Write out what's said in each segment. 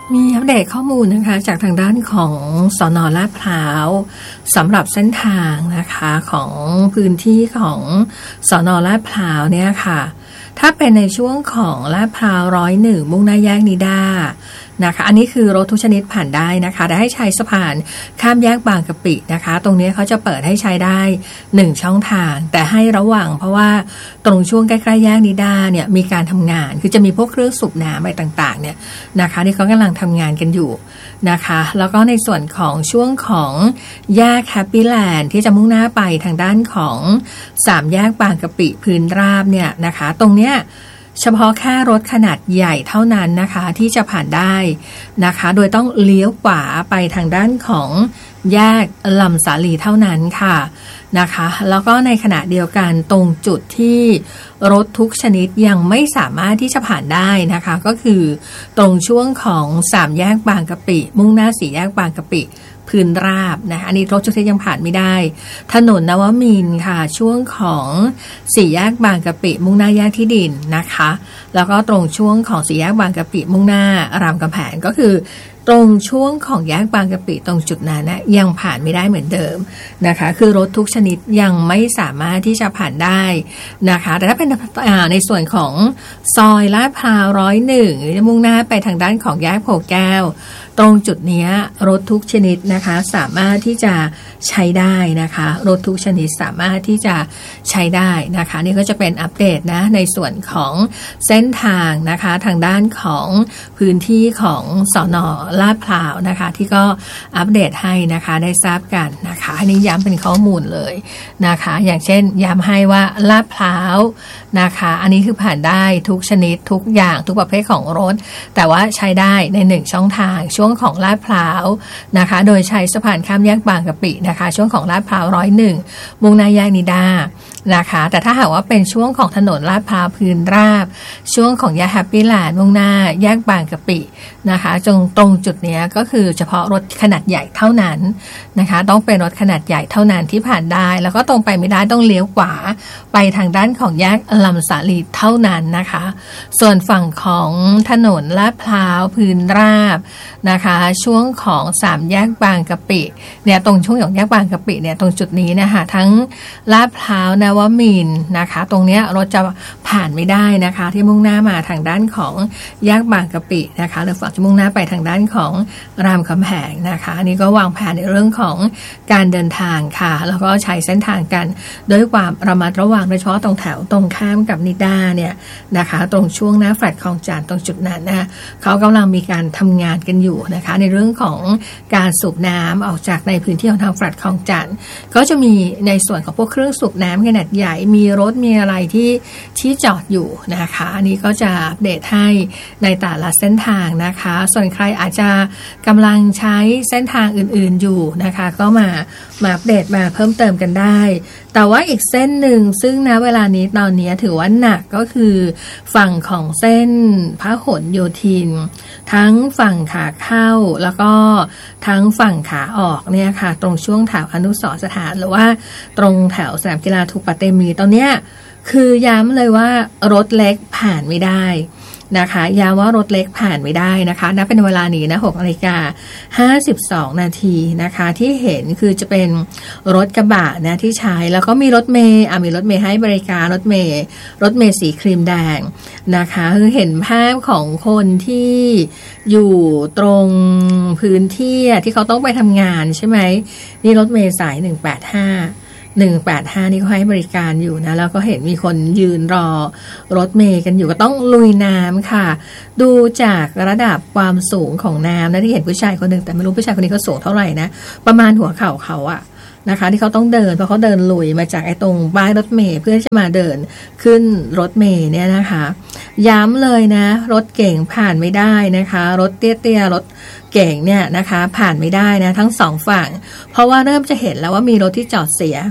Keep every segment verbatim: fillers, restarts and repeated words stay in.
มีอัปเดตข้อมูลนะคะจากทางด้านของสน.ลาดพร้าวสำหรับเส้นทางนะคะของพื้นที่ของสน.ลาดพร้าวเนี่ยค่ะถ้าเป็นในช่วงของลาดพร้าวร้อยหนึ่งมุ่งหน้าแยกนิด้านะคะอันนี้คือรถทุกชนิดผ่านได้นะคะแต่ให้ใช้สะพานข้ามแยกบางกะปินะคะตรงนี้เขาจะเปิดให้ใช้ได้หนึ่งช่องทางแต่ให้ระวังเพราะว่าตรงช่วงใกล้ๆแยกนิด้าเนี่ยมีการทำงานคือจะมีพวกเครื่องสูบน้ำอะไรต่างๆเนี่ยนะคะที่เขากำลังทำงานกันอยู่นะคะแล้วก็ในส่วนของช่วงของแยกแฮปปี้แลนด์ที่จะมุ่งหน้าไปทางด้านของสามแยกบางกะปิพื้นราบเนี่ยนะคะตรงเนี้ยเฉพาะแค่รถขนาดใหญ่เท่านั้นนะคะที่จะผ่านได้นะคะโดยต้องเลี้ยวขวาไปทางด้านของแยกลำสาลีเท่านั้นค่ะนะคะแล้วก็ในขณะเดียวกันตรงจุดที่รถทุกชนิดยังไม่สามารถที่จะผ่านได้นะคะก็คือตรงช่วงของสามแยกบางกะปิมุ่งหน้าสี่แยกบางกะปิพื้นราบนะอันนี้รถทุกชนิดยังผ่านไม่ได้ถนนนวมินทร์ค่ะช่วงของสี่แยกบางกะปิมุ่งหน้าแยกที่ดินนะคะแล้วก็ตรงช่วงของสี่แยกบางกะปิมุ่งหน้ารามคำแหงก็คือตรงช่วงของแยกบางกะปิตรงจุดนั้นนะยังผ่านไม่ได้เหมือนเดิมนะคะคือรถทุกชนิดยังไม่สามารถที่จะผ่านได้นะคะแต่ถ้าเป็นในส่วนของซอยลาดพร้าวร้อยหนึ่งหรือมุ่งหน้าไปทางด้านของแยกโพแก้วตรงจุดนี้รถทุกชนิดนะคะสามารถที่จะใช้ได้นะคะรถทุกชนิดสามารถที่จะใช้ได้นะคะนี่ก็จะเป็นอัปเดตนะในส่วนของเส้นทางนะคะทางด้านของพื้นที่ของสน.ลาดพร้าวนะคะที่ก็อัปเดตให้นะคะได้ทราบกันนะคะอันนี้ย้ำเป็นข้อมูลเลยนะคะอย่างเช่นย้ำให้ว่าลาดพร้าวนะคะอันนี้คือผ่านได้ทุกชนิดทุกอย่างทุกประเภทของรถแต่ว่าใช้ได้ในหนึ่งช่องทางช่วงของลาดพร้าวนะคะโดยใช้สะพานข้ามแยกบางกะปินะคะช่วงของลาดพร้าวร้อยหนึ่งมุ่งหน้าแยกนิด้านะคะแต่ถ้าหากว่าเป็นช่วงของถนนลาดพร้าวพื้นราบช่วงของแยกแฮปปี้แลนด์มุ่งหน้าแยกบางกะปินะคะจงตรงจุดนี้ก็คือเฉพาะรถขนาดใหญ่เท่านั้นนะคะต้องเป็นรถขนาดใหญ่เท่านั้นที่ผ่านได้แล้วก็ตรงไปไม่ได้ต้องเลี้ยวขวาไปทางด้านของแยกลำสาลีเท่านั้นนะคะส่วนฝั่งของถนนลาดพร้าวพื้นราบนะคะช่วงของสามแยกบางกะปิเนี่ยตรงช่วงของแยกบางกะปิเนี่ยตรงจุดนี้นะคะทั้งลาดพร้าวนวมินทร์นะคะตรงเนี้ยรถจะผ่านไม่ได้นะคะที่มุ่งหน้ามาทางด้านของแยกบางกะปินะคะหรือฝั่งจะมุ่งหน้าไปทางด้านของรามคำแหงนะคะอันนี้ก็วางแผนในเรื่องของการเดินทางค่ะแล้วก็ใช้เส้นทางกันด้วยความระมัดระวังโดยเฉพาะตรงแถวตรงข้ามกับนิด้าเนี่ยนะคะตรงช่วงหน้าแฟลตคลองจันทน์ตรงจุดนั้นนะเขากำลังมีการทำงานกันอยู่นะคะในเรื่องของการสูบน้ำออกจากในพื้นที่ของทางแฟลตคลองจันทน์ก็จะมีในส่วนของพวกเครื่องสูบน้ำขนาดใหญ่มีรถมีอะไรที่ที่จอดอยู่นะคะอันนี้ก็จะอัปเดตให้ในแต่ละเส้นทางนะคะส่วนใครอาจจะกำลังใช้เส้นทางอื่นๆอยู่นะคะก็มามาอัปเดตมาเพิ่มเติมกันได้แต่ว่าอีกเส้นหนึ่งซึ่งนะเวลานี้ตอนนี้ถือว่าหนักก็คือฝั่งของเส้นพหลโยธินทั้งฝั่งขาเข้าแล้วก็ทั้งฝั่งขาออกเนี่ยค่ะตรงช่วงแถวอนุสรณ์สถานหรือว่าตรงแถวสนามกีฬาทูปะเตมีตอนเนี้ยคือย้ำเลยว่ารถเล็กผ่านไม่ได้นะคะย้ำว่ารถเล็กผ่านไม่ได้นะคะนับเป็นเวลานี้นะหกนาฬิกาห้าสิบสองนาทีนะคะที่เห็นคือจะเป็นรถกระบะนะที่ใช้แล้วก็มีรถเมล์อ่ะมีรถเมล์ให้บริการรถเมล์รถเมล์สีครีมแดงนะคะคือเห็นภาพของคนที่อยู่ตรงพื้นที่ที่เขาต้องไปทำงานใช่ไหมนี่รถเมล์สายหนึ่งแปดห้าหนึ่งแปดห้านี่เขาให้บริการอยู่นะแล้วก็เห็นมีคนยืนรอรถเมล์กันอยู่ก็ต้องลุยน้ำค่ะดูจากระดับความสูงของน้ำนะที่เห็นผู้ชายคนหนึ่งแต่ไม่รู้ผู้ชายคนนี้เขาสูงเท่าไหร่นะประมาณหัวเข่าเขาอะนะคะที่เขาต้องเดินเพราะเขาเดินลุยมาจากไอ้ตรงป้ายรถเมล์เพื่อจะมาเดินขึ้นรถเมล์เนี่ยนะคะย้ำเลยนะรถเก่งผ่านไม่ได้นะคะรถเตี้ยๆรถเก่งเนี่ยนะคะผ่านไม่ได้นะทั้งสองฝั่งเพราะว่าเริ่มจะเห็นแล้วว่ามีรถที่จอดเสีย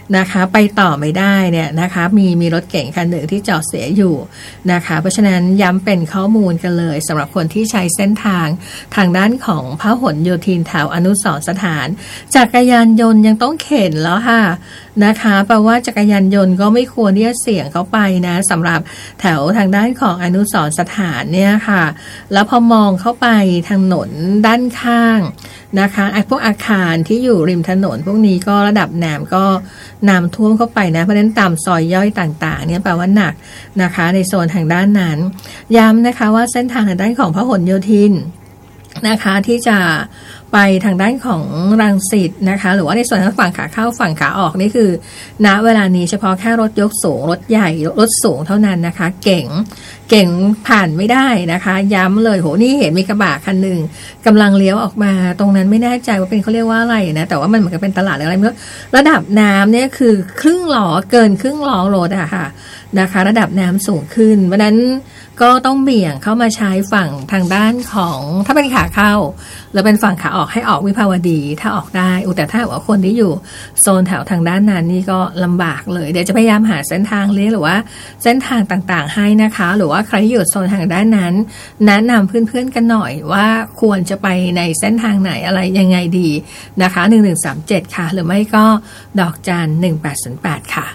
นะคะไปต่อไม่ได้เนี่ยนะคะมีมีรถเก๋งคันหนึ่งที่จอดเสียอยู่นะคะเพราะฉะนั้นย้ำเป็นข้อมูลกันเลยสำหรับคนที่ใช้เส้นทางทางด้านของพหลโยธินแถวอนุสรณ์สถานจักรยานยนต์ยังต้องเข็นแล้วค่ะนะคะแปลว่าจักรยานยนต์ก็ไม่ควรที่จะเสี่ยงเข้าไปนะสำหรับแถวทางด้านของอนุสรณ์สถานเนี่ยค่ะแล้วพอมองเข้าไปทางถนนด้านข้างนะคะไอ้พวกอาคารที่อยู่ริมถนนพวกนี้ก็ระดับน้ำก็น้ำท่วมเข้าไปนะเพราะฉะนั้นตามซอยย่อยต่างๆเนี่ยแปลว่าหนักนะคะในโซนทางด้านนั้นย้ำนะคะว่าเส้นทางทางด้านของพหลโยธินนะคะที่จะไปทางด้านของรังสิตนะคะหรือว่าในส่วนทางฝั่งขาเข้าฝั่งขาออกนี่คือณเวลานี้เฉพาะแค่รถยกสูงรถใหญ่รถสูงเท่านั้นนะคะเก่งเก่งผ่านไม่ได้นะคะย้ำเลยโหนี่เห็นมีกระบะคันหนึ่งกำลังเลี้ยวออกมาตรงนั้นไม่แน่ใจว่าเป็นเขาเรียกว่าอะไรนะแต่ว่ามันเหมือนกับเป็นตลาดอะไรไม่รู้ระดับน้ำเนี่ยคือครึ่งล้อเกินครึ่งล้อรถอะค่ะนะคะระดับน้ำสูงขึ้นเพราะนั้นก็ต้องเบี่ยงเข้ามาใช้ฝั่งทางด้านของถ้าเป็นขาเข้าแล้วเป็นฝั่งขาออกให้ออกวิภาวดีถ้าออกได้อุแต่ถ้าว่าคนที่อยู่โซนแถวทางด้านนั้นนี่ก็ลำบากเลยเดี๋ยวจะพยายามหาเส้นทางเลี้ยวหรือว่าเส้นทางต่างๆให้นะคะหรือว่าใครที่อยู่โซนทางด้านนั้นแนะนำเพื่อนๆกันหน่อยว่าควรจะไปในเส้นทางไหนอะไรยังไงดีนะคะหนึ่งหนึ่งสามเจ็ดค่ะหรือไม่ก็ดอกจันหนึ่งแปดศูนย์แปดค่ะ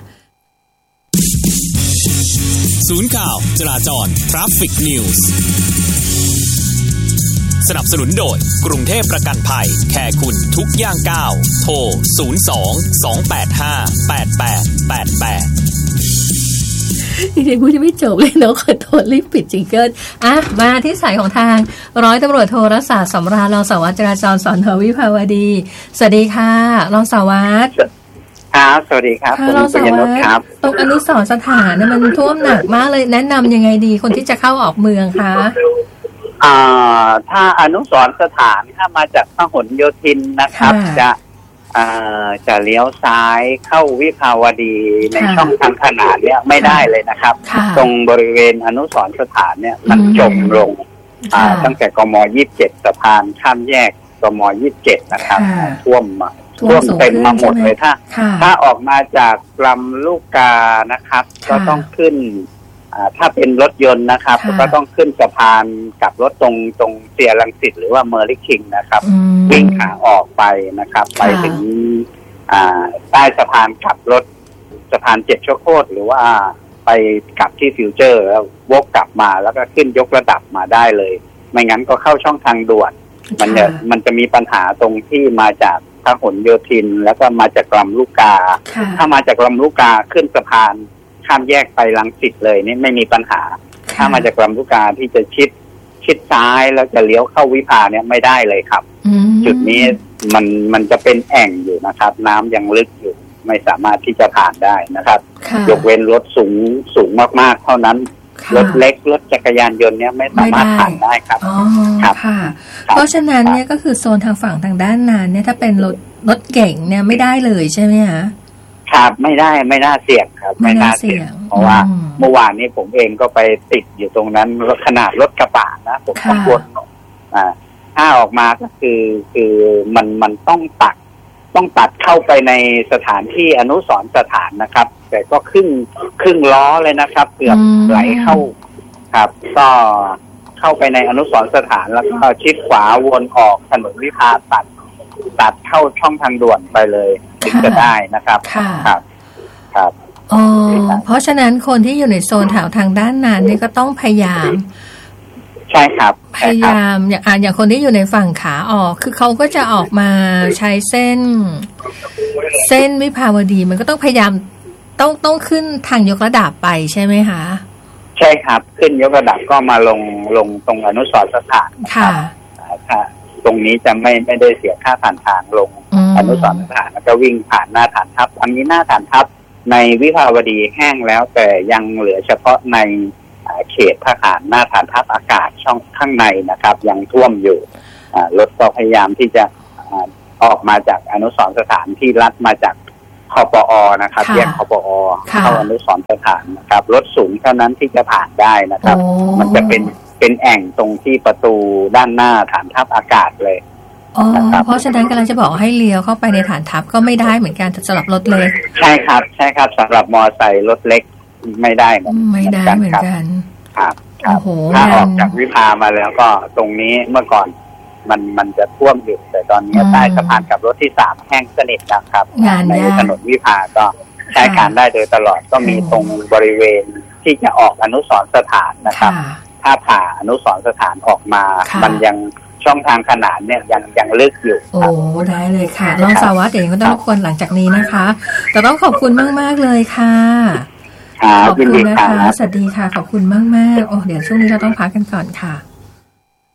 ศูนย์ข่าวจราจร Traffic News สนับสนุนโดยกรุงเทพประกันภัยแคร์คุณทุกย่างก้าวโทรศูนย์ สอง สอง แปด ห้า แปด แปด แปด แปดจริงๆพูดจะไม่จบเลยเนาะขอโทษรีบปิดจิงเกิลอ่ะมาที่สายของทางร้อยตำรวจโทรักษาสำราญรองสารวัตรจราจรสน.วิภาวดีสวัสดีค่ะรองสารวัตรครับสวัสดีครับคุณปุญญนุชครับตรงอนุสรณ์สถานเนี่ยมันท่วมหนักมากเลยแนะนำยังไงดีคนที่จะเข้าออกเมืองคะอ่าถ้าอนุสรณ์สถานถ้ามาจากพหลโยธินนะครับจะอ่าจะเลี้ยวซ้ายเข้าวิภาวดีในช่องทางขนานเนี่ยไม่ได้เลยนะครับตรงบริเวณอนุสรณ์สถานเนี่ยมันจมลงอ่าตั้งแต่กม.ยี่สิบเจ็ดสะพานข้ามแยกกม.ยี่สิบเจ็ดนะครับท่วมท่วมเต็มมาหมดเลยถ้าถ้าออกมาจากลำลูกกานะครับก็ต้องขึ้นถ้าเป็นรถยนต์นะครับก็ต้องขึ้นสะพานกับรถตรงตรงเสียรังสิตหรือว่าเมอริคิงนะครับวิ่งขาออกไปนะครับไปถึงใต้สะพานขับรถสะพานเจ็ดชั่วโคตรหรือว่าไปกลับที่ฟิวเจอร์แล้ววกกลับมาแล้วก็ขึ้นยกระดับมาได้เลยไม่งั้นก็เข้าช่องทางด่วนมันจะมันจะมีปัญหาตรงที่มาจากพหลโยธินแล้วก็มาจากลำลูกกาถ้ามาจากลำลูกกาขึ้นสะพานข้ามแยกไปรังสิตเลยนี่ไม่มีปัญหาถ้ามาจากลำลูกกาที่จะชิดชิดซ้ายแล้วจะเลี้ยวเข้าวิภาเนี่ยไม่ได้เลยครับจุดนี้มันมันจะเป็นแอ่งอยู่นะครับน้ำยังลึกอยู่ไม่สามารถที่จะผ่านได้นะครับยกเว้นรถสูงสูงมากๆเท่านั้นรถเล็กรถจักรยานยนต์เนี่ยไม่สามารถผ่านได้ครับอ๋อค่ะเพราะฉะนั้นเนี่ยก็คือโซนทางฝั่งทางด้านนั้นเนี่ยถ้าเป็นรถรถเก่งเนี่ยไม่ได้เลยใช่ไหมคะครับไม่ได้ไม่น่าเสี่ยงครับไม่น่าเสี่ยงเพราะว่าเมื่อวานนี้ผมเองก็ไปติดอยู่ตรงนั้นรถขนาดรถกระบะนะผมต้องวนอ่าถ้าออกมาก็คือคือมันมันต้องตัดต้องตัดเข้าไปในสถานที่อนุสรณ์สถานนะครับแต่ก็ครึ่งครึ่งล้อเลยนะครับเกือบไหลเข้าครับก็เข้าไปในอนุสรณ์สถานแล้วก็ชิดขวาวนออกถนนวิภาตัดตัดเข้าช่องทางด่วนไปเลยถึงจะได้นะครับครับครับอ๋อเพราะฉะนั้นคนที่อยู่ในโซนแถวทางด้านนั้นนี่ก็ต้องพยายามใช่ครับพยายามอย่างอ่าอย่างคนที่อยู่ในฝั่งขาออกคือเขาก็จะออกมาใช้เส้นเส้นวิภาวดีมันก็ต้องพยายามต้องต้องขึ้นทางยกระดับไปใช่ไหมคะใช่ครับขึ้นยกระดับก็มาลงลงตรงอนุสรณ์สถานค่ะค่ะตรงนี้จะไม่ไม่ได้เสียค่าผ่านทางลงอนุสรณ์สถานแล้วก็วิ่งผ่านหน้าฐานทัพอันนี้หน้าฐานทัพในวิภาวดีแห้งแล้วแต่ยังเหลือเฉพาะในเขตทหารหน้าฐานทัพอากาศช่องข้างในนะครับยังท่วมอยู่รถก็พยายามที่จะออกมาจากอนุสรณ์สถานที่ลัดมาจากคปอนะครับแยกคปอเข้าอนุสรณ์สถานนะครับรถสูงเท่านั้นที่จะผ่านได้นะครับมันจะเป็นเป็นแอ่งตรงที่ประตูด้านหน้าฐานทัพอากาศเลยอ๋อเพราะฉะนั้นกำลังจะบอกให้เลี้ยวเข้าไปในฐานทัพก็ไม่ได้เหมือนกันสำหรับรถเล็กใช่ครับใช่ครับสำหรับมอไซค์รถเล็กไม่ได้เหมือนไม่ได้เหมือนกันครับโอ้โหถ้าออกจากวิภามาแล้วก็ตรงนี้เมื่อก่อนมันมันจะท่วมอยู่แต่ตอนนี้ใต้สะพานกับรถที่สามแห้งสนิทนะครับในถนนวิภาก็ใช้การได้โดยตลอดก็มีตรงบริเวณที่จะออกอนุสรณ์สถานนะครับถ้าผ่าอนุสรณ์สถานออกมามันยังช่องทางขนานเนี่ยยังยังลึกอยู่โอ้ได้เลยค่ะรองสารวัตรเองก็ต้องรบกวนหลังจากนี้นะคะแต่ต้องขอบคุณมากๆเลยค่ะขอบคุณนะคะสวัสดีค่ะขอบคุณมากๆโอ้เดี๋ยวช่วงนี้เราต้องพักกันก่อนค่ะ